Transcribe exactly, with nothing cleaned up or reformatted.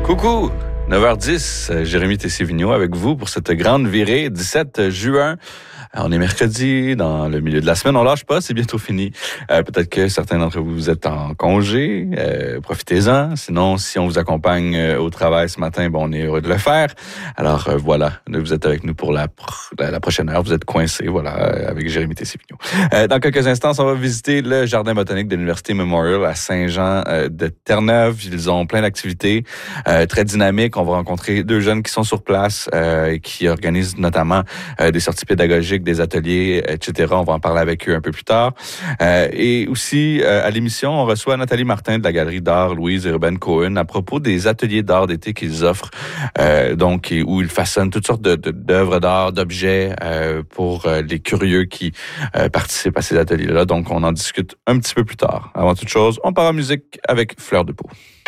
Coucou, neuf heures dix, Jérémy Tessé-Vigneault avec vous pour cette grande virée, dix-sept juin. On est mercredi, dans le milieu de la semaine, on lâche pas, c'est bientôt fini. Euh, peut-être que certains d'entre vous, vous êtes en congé, euh, profitez-en. Sinon, si on vous accompagne euh, au travail ce matin, bon, on est heureux de le faire. Alors euh, voilà, vous êtes avec nous pour la, la, la prochaine heure, vous êtes coincés, voilà, avec Jérémy Tessé-Vigneault. Euh, dans quelques instants, on va visiter le jardin botanique de l'Université Memorial à Saint-Jean euh, de Terre-Neuve. Ils ont plein d'activités euh, très dynamiques. On va rencontrer deux jeunes qui sont sur place euh, et qui organisent notamment euh, des sorties pédagogiques, des ateliers, et cetera. On va en parler avec eux un peu plus tard. Euh, et aussi, euh, à l'émission, on reçoit Nathalie Martin de la Galerie d'art Louise et Ruben Cohen à propos des ateliers d'art d'été qu'ils offrent, euh, donc où ils façonnent toutes sortes de, de, d'œuvres d'art, d'objets euh, pour euh, les curieux qui euh, participent à ces ateliers-là. Donc, on en discute un petit peu plus tard. Avant toute chose, on part en musique avec Fleur de Peau.